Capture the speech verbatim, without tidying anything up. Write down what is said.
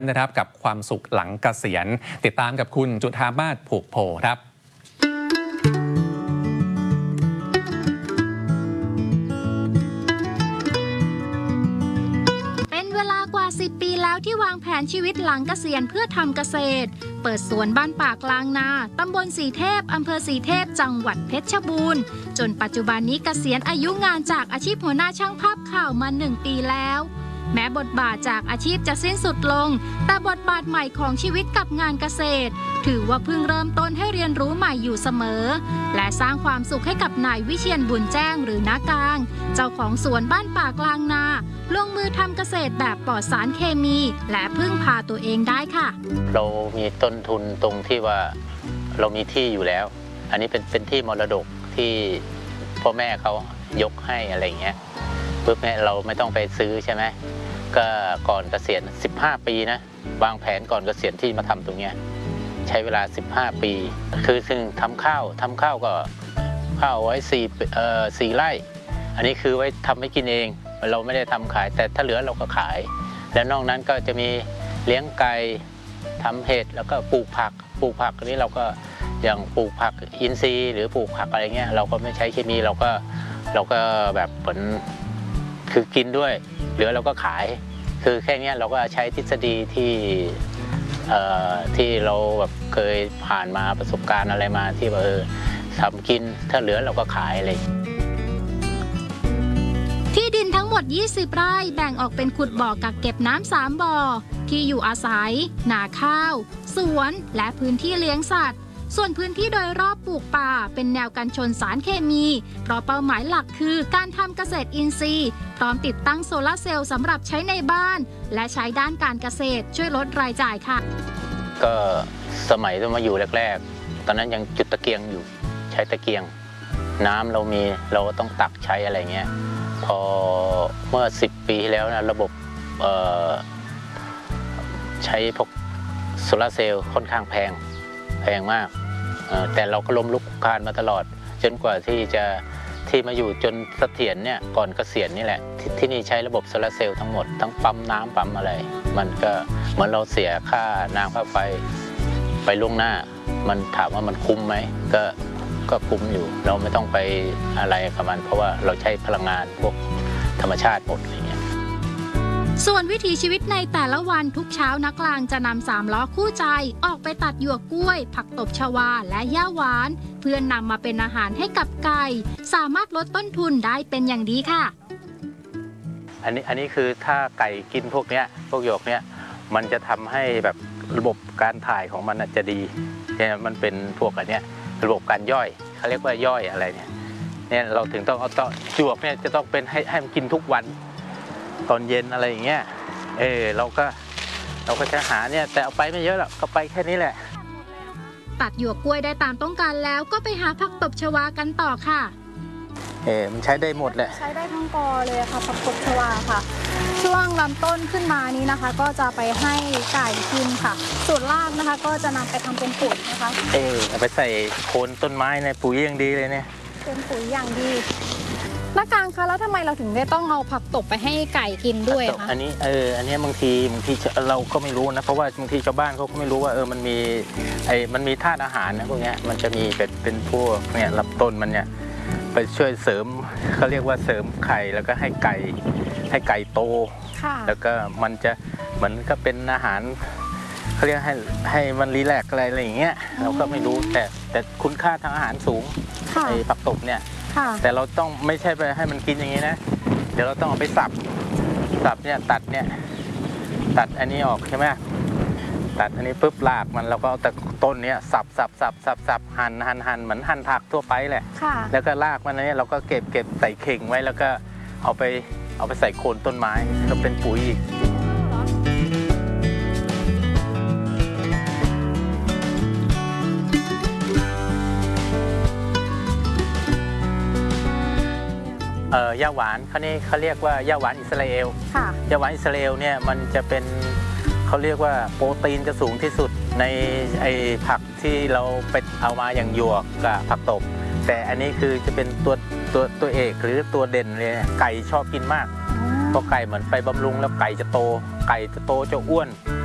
นะครับกับความสุขหลังเกษียณติดตามกับคุณจุฑามาศผูกโพครับเป็นเวลากว่าสิบปีแล้วที่วางแผนชีวิตหลังเกษียณเพื่อทำเกษตรเปิดสวนบ้านป่ากลางนาตำบลสีเทพอำเภอสีเทพจังหวัดเพชรบูรณ์จนปัจจุบันนี้เกษียณอายุงานจากอาชีพหัวหน้าช่างภาพข่าวมาหนึ่งปีแล้วแม้บทบาทจากอาชีพจะสิ้นสุดลงแต่บทบาทใหม่ของชีวิตกับงานเกษตรถือว่าเพิ่งเริ่มต้นให้เรียนรู้ใหม่อยู่เสมอและสร้างความสุขให้กับนายวิเชียรบุญแจ้งหรือน้ากลางเจ้าของสวนบ้านป่ากลางนาลงมือทำเกษตรแบบปลอดสารเคมีและพึ่งพาตัวเองได้ค่ะเรามีต้นทุนตรงที่ว่าเรามีที่อยู่แล้วอันนี้เป็นเป็นที่มรดกที่พ่อแม่เขายกให้อะไรเงี้ยเพื่อแม่เราไม่ต้องไปซื้อใช่ไหมก็ก่อนเกษียณสิบห้าปีนะวางแผนก่อนเกษียณที่มาทำตรงเนี้ยใช้เวลาสิบห้าปีคือซึ่งทำข้าวทำข้าวก็ข้าวไว้สี่เอ่อสี่ไร่อันนี้คือไว้ทำให้กินเองเราไม่ได้ทำขายแต่ถ้าเหลือเราก็ขายแล้วนอกนั้นก็จะมีเลี้ยงไก่ทำเห็ดแล้วก็ปลูกผักปลูกผักอันนี้เราก็อย่างปลูกผักอินทรีย์หรือปลูกผักอะไรเงี้ยเราก็ไม่ใช้เคมีเราก็เราก็แบบเหมือนคือกินด้วยเหลือเราก็ขายคือแค่นี้เราก็ใช้ทฤษฎีที่ที่เราแบบเคยผ่านมาประสบการณ์อะไรมาที่ว่าเออทำกินถ้าเหลือเราก็ขายอะไรที่ดินทั้งหมดยี่สิบไร่แบ่งออกเป็นขุดบ่อกักเก็บน้ำสามบ่อที่อยู่อาศัยนาข้าวสวนและพื้นที่เลี้ยงสัตว์ส่วนพื้นที่โดยรอบปลูกป่าเป็นแนวกันชนสารเคมีเพราะเป้าหมายหลักคือการทำเกษตรอินทรีย์พร้อมติดตั้งโซลาร์เซลล์สำหรับใช้ในบ้านและใช้ด้านการเกษตรช่วยลดรายจ่ายค่ะก็สมัยที่มาอยู่แรกๆตอนนั้นยังจุดตะเกียงอยู่ใช้ตะเกียงน้ำเรามีเราก็ต้องตักใช้อะไรเงี้ยพอเมื่อสิบปีที่แล้วนะระบบใช้พวกโซลาร์เซลล์ค่อนข้างแพงแพงมากแต่เราก็ล้มลุกคลานมาตลอดจนกว่าที่จะที่มาอยู่จนเสถียรเนี่ยก่อนเกษียณนี่แหละ ท, ที่นี่ใช้ระบบโซลาร์เซลล์ทั้งหมดทั้งปั๊มน้ำปั๊มอะไรมันก็เหมือนเราเสียค่าน้ำค่าไฟไปล่วงหน้ามันถามว่ามันคุ้มไหมก็ก็คุ้มอยู่เราไม่ต้องไปอะไรกับมันเพราะว่าเราใช้พลังงานพวกธรรมชาติหมดอะไรเงี้ยส่วนวิถีชีวิตในแต่ละวันทุกเช้านักกลางจะนำสามล้อคู่ใจออกไปตัดหยวกกล้วยผักตบชวาและหญ้าหวานเพื่อนนำมาเป็นอาหารให้กับไก่สามารถลดต้นทุนได้เป็นอย่างดีค่ะอันนี้อันนี้คือถ้าไก่กินพวกเนี้ยพวกหยวกเนี้ยมันจะทำให้แบบระบบการถ่ายของมันจะดีเนี่ยมันเป็นพวกอันเนี้ยระบบการย่อยเขาเรียกว่าย่อยอะไรเนี่ยเนี่ยเราถึงต้องเอาต่อหยวกเนี่ยจะต้องเป็นให้ให้มันกินทุกวันตอนเย็นอะไรอย่างเงี้ยเออเราก็เราก็จะหาเนี่ยแต่เอาไปไม่เยอะหรอกก็ไปแค่นี้แหละตัดหยวกกล้วยได้ตามต้องการแล้วก็ไปหาผักตบชวากันต่อค่ะเออมันใช้ได้หมดแหละใช้ได้ทั้งกอเลยค่ะผักตบชวาค่ะช่วงลำต้นขึ้นมานี้นะคะก็จะไปให้ไก่กินค่ะส่วนรากนะคะก็จะนำไปทำเป็นปุ๋ยนะคะเออเอาไปใส่โคนต้นไม้ในปุ๋ยอย่างดีเลยเนี่ยเป็นปุ๋ยอย่างดีน้ากลางคะแล้วทำไมเราถึงได้ต้องเอาผักตบไปให้ไก่กินด้วยคะอันนี้เอออันนี้บางทีบางทีเราก็ไม่รู้นะเพราะว่าบางทีชาวบ้านเขาก็ไม่รู้ว่าเออมันมีไอ้มันมีธาตุอาหารนะพวกนี้มันจะมีเป็นเป็นพวกเนี่ยลำต้นมันเนี่ยไปช่วยเสริมเขาเรียกว่าเสริมไข่แล้วก็ให้ไก่ให้ไก่โตแล้วก็มันจะเหมือนก็เป็นอาหารเขาเรียกให้ให้มันรีแลกซ์อะไรอะไรอย่างเงี้ยเราก็ไม่รู้แต่แต่คุณค่าทางอาหารสูงไอ้ผักตบเนี่ยแต่เราต้องไม่ใช่ไปให้มันกินอย่างนี้นะเดี๋ยวเราต้องเอาไปสับสับเนี่ยตัดเนี่ยตัดอันนี้ออกใช่ไหมตัดอันนี้ปุ๊บรากมันเราก็เอาแต่ต้นเนี้ยสับสับสับสับสับหั่นหั่นหั่นเหมือนหั่นผักทั่วไปแหละแล้วก็รากมันนี้เราก็เก็บเก็บใส่เข่งไว้แล้วก็เอาไปเอาไปใส่โคนต้นไม้ก็เป็นปุ๋ยอีกเอ่อย่าหวานเขานี่เขาเรียกว่าย่าหวานอิสราเอลย่าหวานอิสราเอลเนี่ยมันจะเป็นเขาเรียกว่าโปรตีนจะสูงที่สุดในไอ้ผักที่เราไปเอามาอย่างหยวกกับผักตบแต่อันนี้คือจะเป็นตัวตัวตัวเอกหรือตัวเด่นเลยไก่ชอบกินมากเพราะไก่เหมือนไปบำรุงแล้วไก่จะโตไก่จะโตจะอ้วน